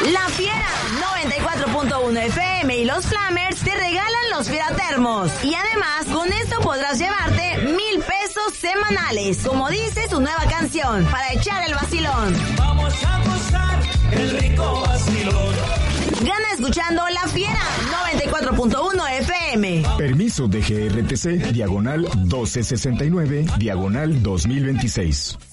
La Fiera 94.1 FM y los Flamers te regalan los Fieratermos. Y además, con esto podrás llevarte 1,000 pesos semanales, como dice su nueva canción, para echar el vacilón. Vamos a gozar el rico vacilón. Gana escuchando La Fiera 94.1 FM. Permiso de GRTC, diagonal 1269, diagonal 2026.